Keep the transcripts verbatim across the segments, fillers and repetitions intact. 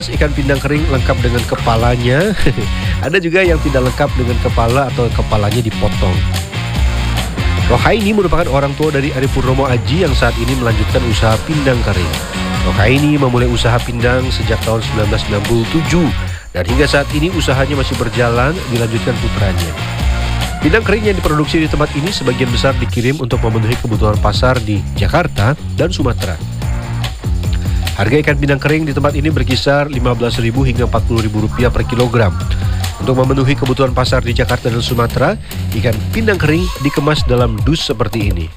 Ikan pindang kering lengkap dengan kepalanya. Ada juga yang tidak lengkap dengan kepala atau kepalanya dipotong. Rohaini merupakan orang tua dari Ari Purnomo Aji yang saat ini melanjutkan usaha pindang kering. Rohaini memulai usaha pindang sejak tahun seribu sembilan ratus sembilan puluh tujuh dan hingga saat ini usahanya masih berjalan dilanjutkan putranya. Pindang kering yang diproduksi di tempat ini sebagian besar dikirim untuk memenuhi kebutuhan pasar di Jakarta dan Sumatera. Harga ikan pindang kering di tempat ini berkisar lima belas ribu hingga empat puluh ribu rupiah per kilogram. Untuk memenuhi kebutuhan pasar di Jakarta dan Sumatera, ikan pindang kering dikemas dalam dus seperti ini.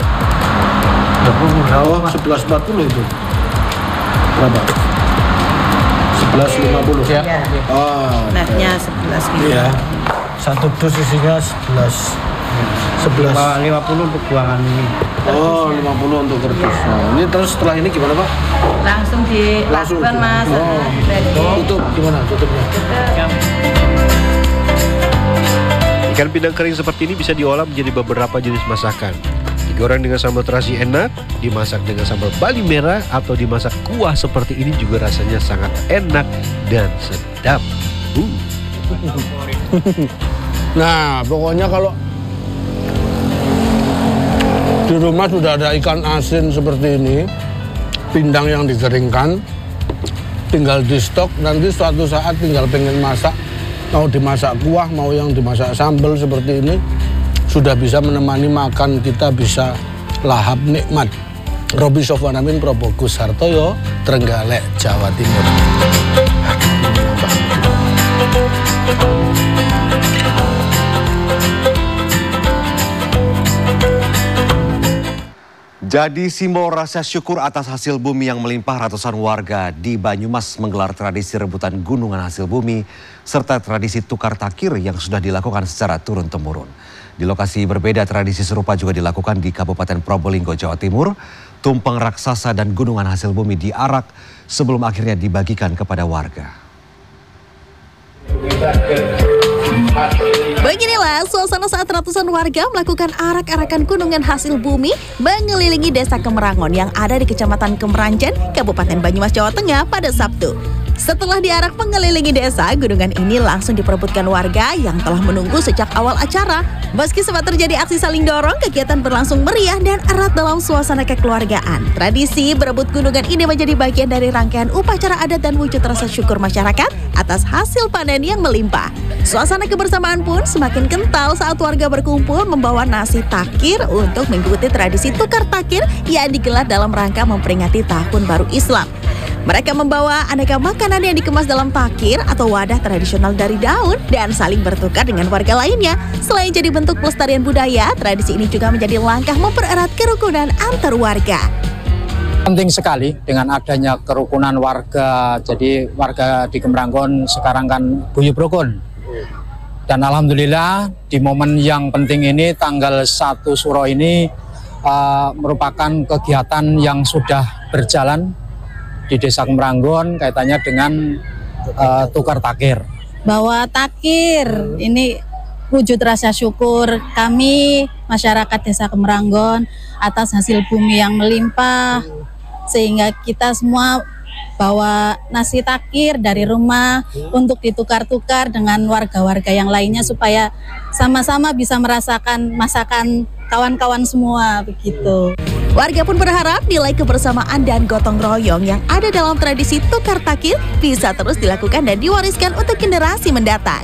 Oh, sebelas empat puluh itu. Berapa? sebelas lima puluh ya. Oh, netnya sebelas gitu. Iya. Satu dus isinya sebelas. sebelas lima puluh untuk buangan ini. Oh, lima puluh untuk kerdus. Nah, ini terus setelah ini gimana, Pak? Langsung dilakukan, Mas. Oh, oh. Tutup gimana tutupnya? Ikan pindang kering seperti ini bisa diolah menjadi beberapa jenis masakan. Digoreng dengan sambal terasi enak, dimasak dengan sambal Bali merah, atau dimasak kuah seperti ini juga rasanya sangat enak dan sedap. Uh. Nah, pokoknya kalau di rumah sudah ada ikan asin seperti ini, pindang yang dikeringkan, tinggal di stok, nanti suatu saat tinggal pengen masak, mau dimasak kuah, mau yang dimasak sambal seperti ini, sudah bisa menemani makan, kita bisa lahap nikmat. Roby Sofwan Amin, Probokus Hartoyo, Trenggalek, Jawa Timur. Jadi simbol rasa syukur atas hasil bumi yang melimpah, ratusan warga di Banyumas menggelar tradisi rebutan gunungan hasil bumi serta tradisi tukar takir yang sudah dilakukan secara turun-temurun. Di lokasi berbeda, tradisi serupa juga dilakukan di Kabupaten Probolinggo, Jawa Timur. Tumpeng raksasa dan gunungan hasil bumi diarak sebelum akhirnya dibagikan kepada warga. Beginilah suasana saat ratusan warga melakukan arak-arakan gunungan hasil bumi mengelilingi desa Kemerangon yang ada di Kecamatan Kemeranjen, Kabupaten Banyumas, Jawa Tengah pada Sabtu. Setelah diarak mengelilingi desa, gunungan ini langsung diperebutkan warga yang telah menunggu sejak awal acara. Meski sempat terjadi aksi saling dorong, kegiatan berlangsung meriah dan erat dalam suasana kekeluargaan. Tradisi berebut gunungan ini menjadi bagian dari rangkaian upacara adat dan wujud rasa syukur masyarakat atas hasil panen yang melimpah. Suasana kebersamaan pun semakin kental saat warga berkumpul membawa nasi takir untuk mengikuti tradisi tukar takir yang digelar dalam rangka memperingati Tahun Baru Islam. Mereka membawa aneka makanan yang dikemas dalam takir atau wadah tradisional dari daun dan saling bertukar dengan warga lainnya. Selain jadi bentuk pelestarian budaya, tradisi ini juga menjadi langkah mempererat kerukunan antar warga. Penting sekali dengan adanya kerukunan warga. Jadi warga di Kemerangon sekarang kan guyub rukun. Dan alhamdulillah di momen yang penting ini, tanggal satu Suro ini uh, merupakan kegiatan yang sudah berjalan di Desa Kemerangon kaitannya dengan uh, tukar takir. Bahwa takir ini wujud rasa syukur kami masyarakat Desa Kemerangon atas hasil bumi yang melimpah, sehingga kita semua bawa nasi takir dari rumah untuk ditukar-tukar dengan warga-warga yang lainnya supaya sama-sama bisa merasakan masakan kawan-kawan semua begitu. Warga pun berharap nilai kebersamaan dan gotong royong yang ada dalam tradisi tukar takir bisa terus dilakukan dan diwariskan untuk generasi mendatang.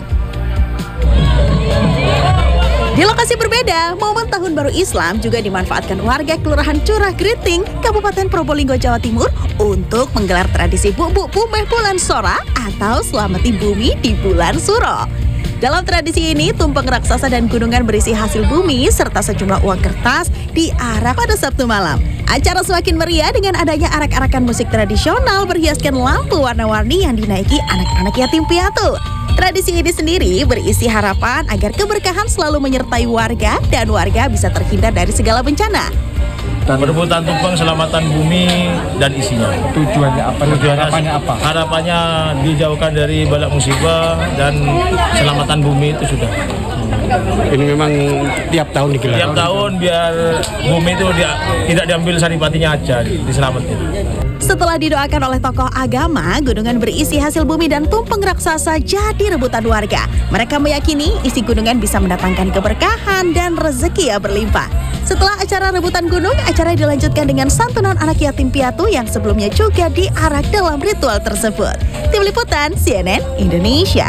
Di lokasi berbeda, momen Tahun Baru Islam juga dimanfaatkan warga Kelurahan Curah Griting, Kabupaten Probolinggo, Jawa Timur untuk menggelar tradisi bubuk pumeh bulan Sora atau selamati bumi di bulan Suro. Dalam tradisi ini, tumpeng raksasa dan gunungan berisi hasil bumi serta sejumlah uang kertas diarak pada Sabtu malam. Acara semakin meriah dengan adanya arak-arakan musik tradisional berhiaskan lampu warna-warni yang dinaiki anak-anak yatim piatu. Tradisi ini sendiri berisi harapan agar keberkahan selalu menyertai warga dan warga bisa terhindar dari segala bencana. Perebutan tumpeng selamatan bumi dan isinya. Tujuannya apa? Tujuannya harapannya apa? Harapannya dijauhkan dari bala musibah dan selamatan bumi itu sudah. Ini memang tiap tahun digelar. Tiap tahun biar bumi itu dia, tidak diambil saripatinya aja, diselamatin. Setelah didoakan oleh tokoh agama, gunungan berisi hasil bumi dan tumpeng raksasa jadi rebutan warga. Mereka meyakini isi gunungan bisa mendatangkan keberkahan dan rezeki yang berlimpah. Setelah acara rebutan gunung, acara dilanjutkan dengan santunan anak yatim piatu yang sebelumnya juga diarak dalam ritual tersebut. Tim Liputan C N N Indonesia.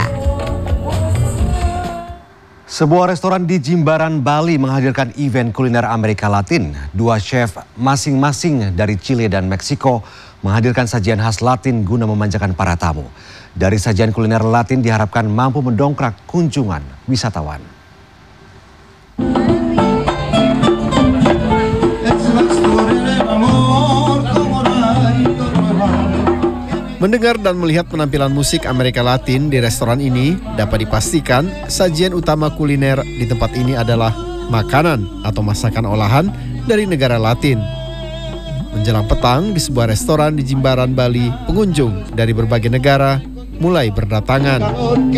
Sebuah restoran di Jimbaran, Bali menghadirkan event kuliner Amerika Latin. Dua chef masing-masing dari Chile dan Meksiko menghadirkan sajian khas Latin guna memanjakan para tamu. Dari sajian kuliner Latin diharapkan mampu mendongkrak kunjungan wisatawan. Mendengar dan melihat penampilan musik Amerika Latin di restoran ini, dapat dipastikan sajian utama kuliner di tempat ini adalah makanan atau masakan olahan dari negara Latin. Menjelang petang di sebuah restoran di Jimbaran, Bali, pengunjung dari berbagai negara mulai berdatangan.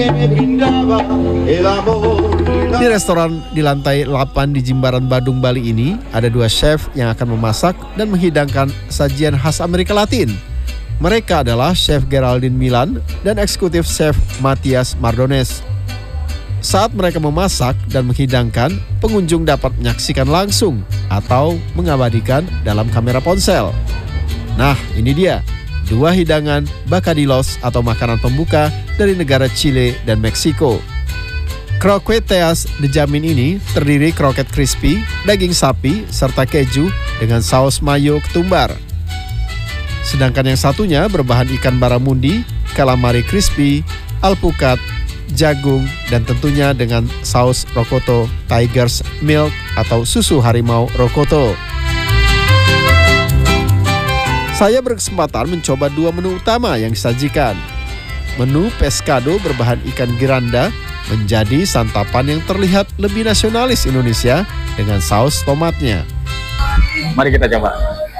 Di restoran di lantai delapan di Jimbaran, Badung, Bali ini, ada dua chef yang akan memasak dan menghidangkan sajian khas Amerika Latin. Mereka adalah Chef Geraldine Milan dan eksekutif Chef Matias Mardones. Saat mereka memasak dan menghidangkan, pengunjung dapat menyaksikan langsung atau mengabadikan dalam kamera ponsel. Nah, ini dia, dua hidangan bacadillos atau makanan pembuka dari negara Chile dan Meksiko. Croquetas de jamin ini terdiri kroket crispy, daging sapi, serta keju dengan saus mayo ketumbar. Sedangkan yang satunya berbahan ikan barramundi, calamari crispy, alpukat, jagung, dan tentunya dengan saus rocoto tiger's milk atau susu harimau rocoto. Saya berkesempatan mencoba dua menu utama yang disajikan. Menu pescado berbahan ikan giranda menjadi santapan yang terlihat lebih nasionalis Indonesia dengan saus tomatnya. Mari kita coba.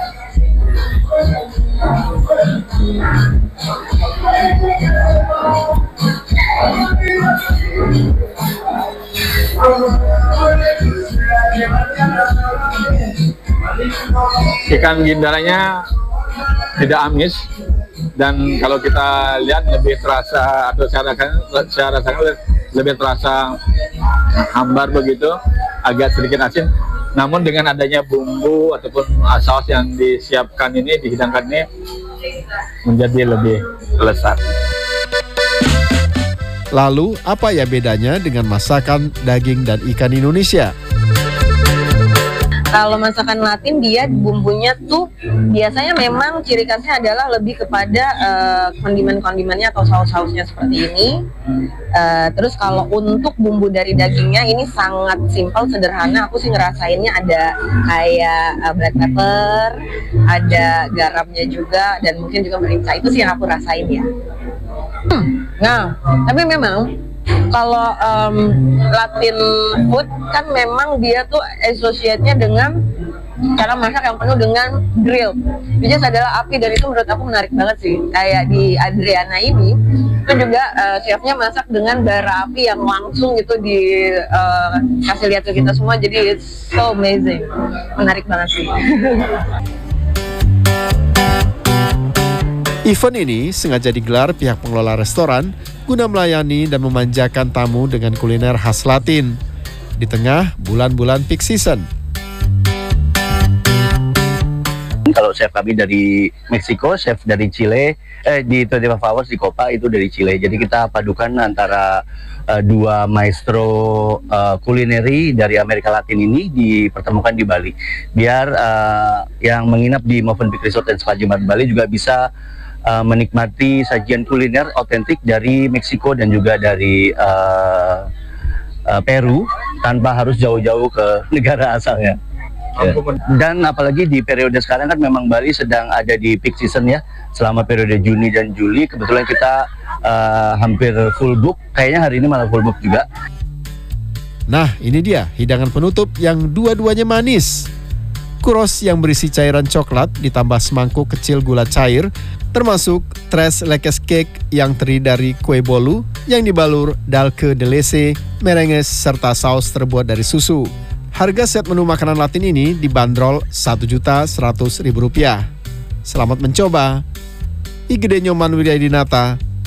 Ikan gindaranya tidak amis dan kalau kita lihat lebih terasa atau secara secara sangat lebih terasa hambar begitu, agak sedikit asin. Namun dengan adanya bumbu ataupun saus yang disiapkan ini, dihidangkan ini menjadi lebih lezat. Lalu apa ya bedanya dengan masakan daging dan ikan Indonesia? Kalau masakan Latin dia bumbunya tuh biasanya memang ciri khasnya adalah lebih kepada uh, kondimen-kondimennya atau saus-sausnya seperti ini. Uh, terus kalau untuk bumbu dari dagingnya ini sangat simpel, sederhana. Aku sih ngerasainnya ada kayak uh, black pepper, ada garamnya juga, dan mungkin juga merica. Itu sih yang aku rasain ya. Hmm, nah, tapi memang kalau um, Latin food kan memang dia tuh associate-nya dengan cara masak yang penuh dengan grill, which is adalah api, dan itu menurut aku menarik banget sih. Kayak di Adriana ini, itu juga uh, chefnya masak dengan bara api yang langsung itu di uh, kasih lihat ke kita semua, jadi it's so amazing, menarik banget sih. Event ini sengaja digelar pihak pengelola restoran guna melayani dan memanjakan tamu dengan kuliner khas Latin di tengah bulan-bulan peak season. Kalau chef kami dari Meksiko, chef dari Chile, eh di dua puluh lima Hours di Copa itu dari Chile. Jadi kita padukan antara uh, dua maestro uh, kulineri dari Amerika Latin ini dipertemukan di Bali. Biar uh, yang menginap di Movenpick Resort dan Spa Jimbaran Bali juga bisa Uh, menikmati sajian kuliner otentik dari Meksiko dan juga dari uh, uh, Peru tanpa harus jauh-jauh ke negara asalnya. Ya. Dan apalagi di periode sekarang kan memang Bali sedang ada di peak season ya, selama periode Juni dan Juli kebetulan kita uh, hampir full book, kayaknya hari ini malah full book juga. Nah, ini dia hidangan penutup yang dua-duanya manis. Churros yang berisi cairan coklat ditambah semangkuk kecil gula cair, termasuk tres leches cake yang terdiri dari kue bolu yang dibalur dulce de leche, merenges, serta saus terbuat dari susu. Harga set menu makanan Latin ini dibanderol satu juta seratus ribu rupiah. Selamat mencoba. Igede Nyoman Wiryadinata,